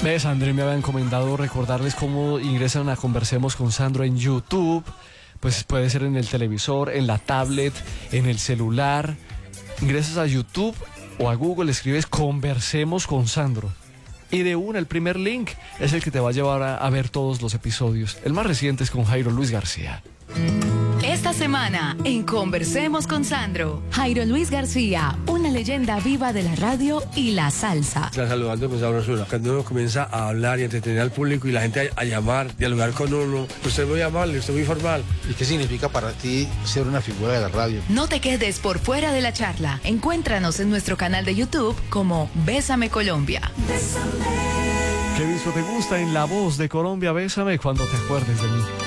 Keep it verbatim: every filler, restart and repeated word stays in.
Ves, André, me había encomendado recordarles cómo ingresan a Conversemos con Sandro en YouTube. Pues puede ser en el televisor, en la tablet, en el celular. Ingresas a YouTube o a Google, escribes Conversemos con Sandro. Y de una, el primer link es el que te va a llevar a, a ver todos los episodios. El más reciente es con Jairo Luis García. Esta semana en Conversemos con Sandro, Jairo Luis García, una leyenda viva de la radio y la salsa. Está saludando con sabrosura. Cuando uno comienza a hablar y a entretener al público y la gente a, a llamar, dialogar con uno, usted es muy amable, usted es muy formal. ¿Y qué significa para ti ser una figura de la radio? No te quedes por fuera de la charla. Encuéntranos en nuestro canal de YouTube como Bésame Colombia. ¿Qué disco te gusta en La Voz de Colombia? Bésame cuando te acuerdes de mí.